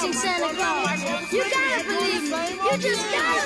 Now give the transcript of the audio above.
chasing Santa Claus. You gotta believe me. You just gotta